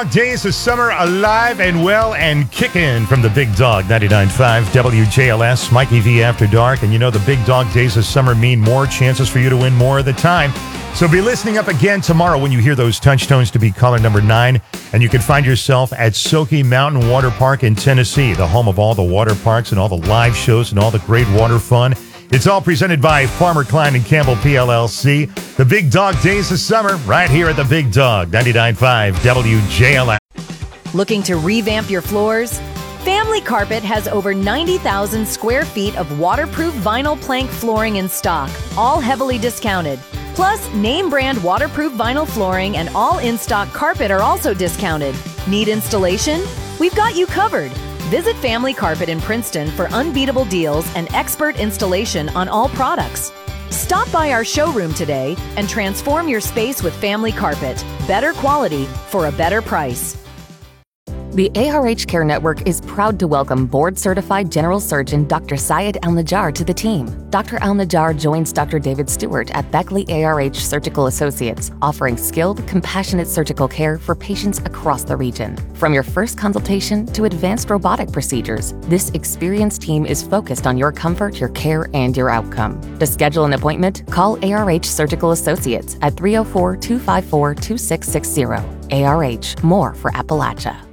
Days of summer alive and well and kicking from the Big Dog 99.5 WJLS, Mikey V After Dark. And you know the Big Dog Days of summer mean more chances for you to win more of the time. So be listening up again tomorrow when you hear those touchstones to be caller number 9. And you can find yourself at Soaky Mountain Water Park in Tennessee, the home of all the water parks and all the live shows and all the great water fun. It's all presented by Farmer Klein and Campbell PLLC. The Big Dog Days of Summer right here at the Big Dog 99.5 WJLS. Looking to revamp your floors? Family Carpet has over 90,000 square feet of waterproof vinyl plank flooring in stock, all heavily discounted. Plus, name brand waterproof vinyl flooring and all in-stock carpet are also discounted. Need installation? We've got you covered. Visit Family Carpet in Princeton for unbeatable deals and expert installation on all products. Stop by our showroom today and transform your space with Family Carpet. Better quality for a better price. The ARH Care Network is proud to welcome board-certified general surgeon Dr. Syed Al-Najjar to the team. Dr. Al-Najjar joins Dr. David Stewart at Beckley ARH Surgical Associates, offering skilled, compassionate surgical care for patients across the region. From your first consultation to advanced robotic procedures, this experienced team is focused on your comfort, your care, and your outcome. To schedule an appointment, call ARH Surgical Associates at 304-254-2660. ARH, more for Appalachia.